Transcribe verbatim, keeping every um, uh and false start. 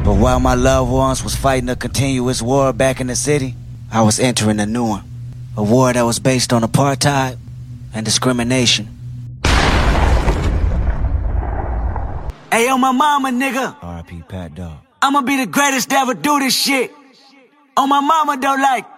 But while my loved ones was fighting a continuous war back in the city, I was entering a new one. A war that was based on apartheid and discrimination. Hey, yo, my mama, nigga. R I P Pat Dog. I'ma be the greatest to ever do this shit. On my mama, though, like...